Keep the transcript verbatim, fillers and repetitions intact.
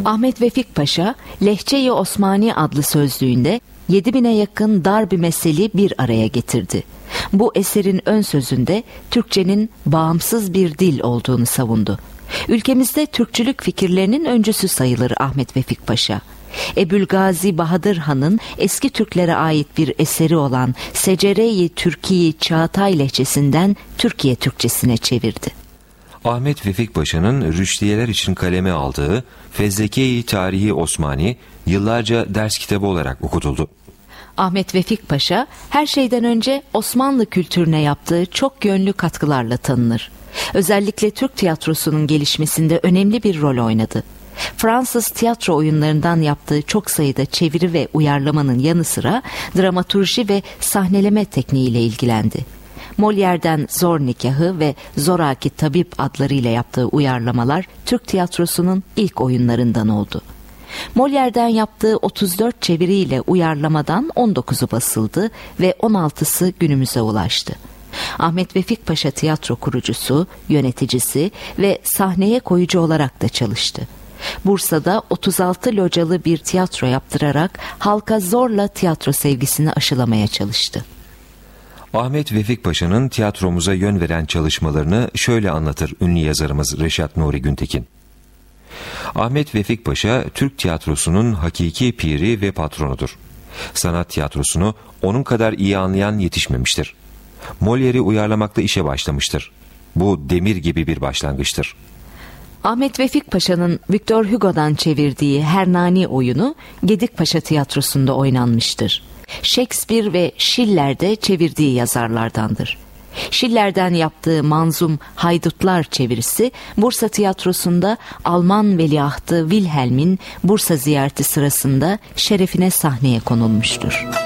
Ahmet Vefik Paşa, Lehçe-i Osmani adlı sözlüğünde yedi bine yakın dar bir meseleyi bir araya getirdi. Bu eserin ön sözünde Türkçenin bağımsız bir dil olduğunu savundu. Ülkemizde Türkçülük fikirlerinin öncüsü sayılır Ahmet Vefik Paşa. Ebülgazi Bahadır Han'ın eski Türklere ait bir eseri olan Secere-i Türkiye Çağatay lehçesinden Türkiye Türkçesine çevirdi. Ahmet Vefik Paşa'nın rüştiyeler için kaleme aldığı Fezleke-i Tarihi Osmani yıllarca ders kitabı olarak okutuldu. Ahmet Vefik Paşa her şeyden önce Osmanlı kültürüne yaptığı çok yönlü katkılarla tanınır. Özellikle Türk tiyatrosunun gelişmesinde önemli bir rol oynadı. Fransız tiyatro oyunlarından yaptığı çok sayıda çeviri ve uyarlamanın yanı sıra dramaturji ve sahneleme tekniğiyle ilgilendi. Molière'den Zor Nikahı ve Zoraki Tabip adlarıyla yaptığı uyarlamalar Türk tiyatrosunun ilk oyunlarından oldu. Molière'den yaptığı otuz dört çeviriyle uyarlamadan on dokuzu basıldı ve on altısı günümüze ulaştı. Ahmet Vefik Paşa tiyatro kurucusu, yöneticisi ve sahneye koyucu olarak da çalıştı. Bursa'da otuz altı localı bir tiyatro yaptırarak halka zorla tiyatro sevgisini aşılamaya çalıştı. Ahmet Vefik Paşa'nın tiyatromuza yön veren çalışmalarını şöyle anlatır ünlü yazarımız Reşat Nuri Güntekin. Ahmet Vefik Paşa, Türk tiyatrosunun hakiki piri ve patronudur. Sanat tiyatrosunu onun kadar iyi anlayan yetişmemiştir. Molière'i uyarlamakla işe başlamıştır. Bu demir gibi bir başlangıçtır. Ahmet Vefik Paşa'nın Victor Hugo'dan çevirdiği Hernani oyunu Gedikpaşa Tiyatrosu'nda oynanmıştır. Shakespeare ve Schiller'de çevirdiği yazarlardandır. Schiller'den yaptığı manzum Haydutlar çevirisi Bursa Tiyatrosu'nda Alman veliahtı Wilhelm'in Bursa ziyareti sırasında şerefine sahneye konulmuştur.